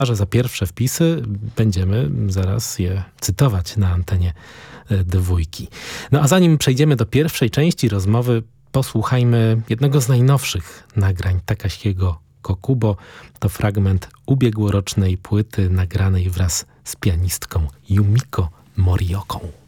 A że za pierwsze wpisy będziemy zaraz je cytować na antenie Dwójki. No a zanim przejdziemy do pierwszej części rozmowy, posłuchajmy jednego z najnowszych nagrań Takashiego Kokubo. To fragment ubiegłorocznej płyty nagranej wraz z pianistką Yumiko Morioką.